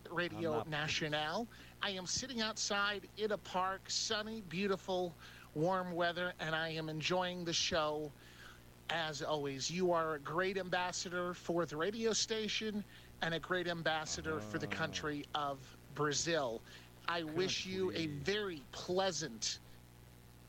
Radio Nacional. I am sitting outside in a park, sunny, beautiful, warm weather, and I am enjoying the show as always. You are a great ambassador for the radio station and a great ambassador for the country of Brazil. I wish you a very pleasant